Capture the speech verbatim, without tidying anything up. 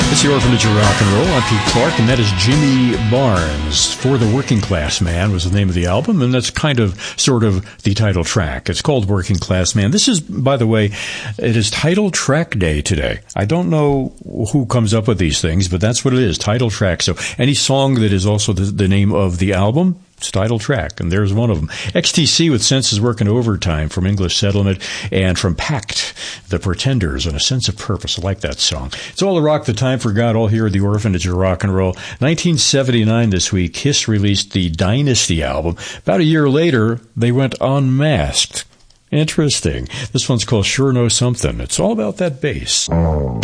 It's the Orphanage of Rock and Roll. I'm Pete Clark, and that is Jimmy Barnes. For the Working Class Man was the name of the album, and that's kind of, sort of, the title track. It's called Working Class Man. This is, by the way, it is Title Track Day today. I don't know who comes up with these things, but that's what it is, title track. So any song that is also the, the name of the album, it's title track, and there's one of them. X T C with Senses Working Overtime from English Settlement, and from Pact, The Pretenders, and A Sense of Purpose. I like that song. It's all the rock, the time for God, all here at the Orphanage of Rock and Roll. nineteen seventy-nine this week, Kiss released the Dynasty album. About a year later, they went unmasked. Interesting. This one's called Sure Know Something. It's all about that bass. Oh.